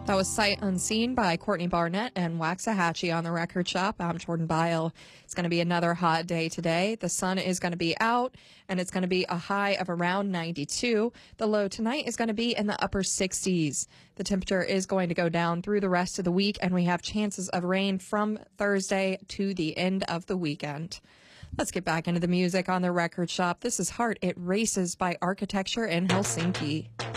That was Sight Unseen by Courtney Barnett and Waxahachie on the Record Shop. I'm Jordan Bile. It's going to be another hot day today. The sun is going to be out, and it's going to be a high of around 92. The low tonight is going to be in the upper 60s. The temperature is going to go down through the rest of the week, and we have chances of rain from Thursday to the end of the weekend. Let's get back into the music on the Record Shop. This is Heart It Races by Architecture in Helsinki.